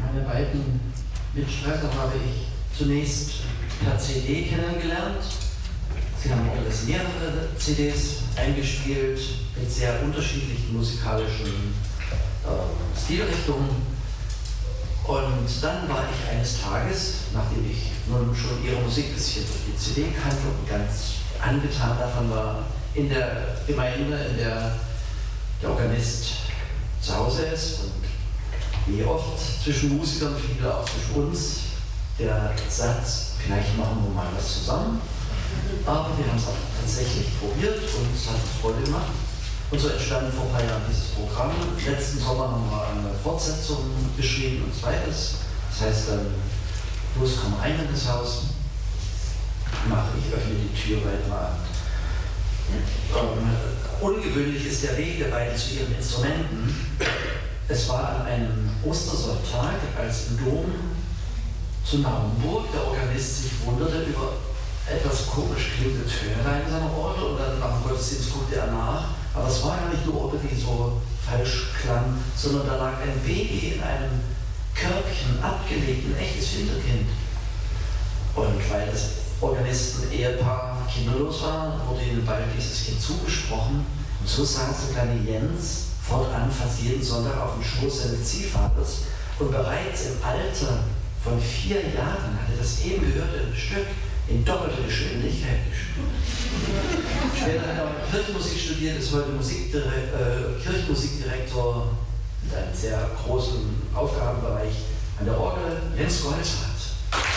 Meine beiden Mitstreiter habe ich zunächst per CD kennengelernt. Sie haben alles mehrere CDs eingespielt mit sehr unterschiedlichen musikalischen Stilrichtungen. Und dann war ich eines Tages, nachdem ich nun schon ihre Musik ein bisschen durch die CD kannte und ganz angetan davon war, in der Gemeinde, in der der Organist zu Hause ist und wie oft zwischen Musikern, viele auch zwischen uns, der Satz, vielleicht machen wir mal was zusammen. Aber wir haben es auch tatsächlich probiert und es hat uns Freude gemacht. Und so entstand vor ein paar Jahren dieses Programm. Letzten Sommer haben wir eine Fortsetzung geschrieben und zweites. Das heißt dann, los, komm rein in das Haus, ich öffne die Tür weiter an. Ungewöhnlich ist der Weg der beiden zu ihren Instrumenten. Es war an einem Ostersonntag, als im Dom zu Naumburg der Organist sich wunderte über etwas komisch klingende Töne in seiner Orgel und dann nach dem Gottesdienst guckte er nach. Aber es war ja nicht nur Orgel, die so falsch klang, sondern da lag ein Baby in einem Körbchen abgelegt, ein echtes Winterkind. Und weil das Organisten-Ehepaar kinderlos war, wurde ihnen bald dieses Kind zugesprochen. Und so saß der kleine Jens fortan fast jeden Sonntag auf dem Schoß seines Ziehvaters. Und bereits im Alter von 4 Jahren hatte das eben gehörte Stück in doppelter Geschwindigkeit gespielt. Später hat er Kirchenmusik studiert, ist heute Kirchenmusikdirektor mit einem sehr großen Aufgabenbereich an der Orgel, Jens Golzhardt.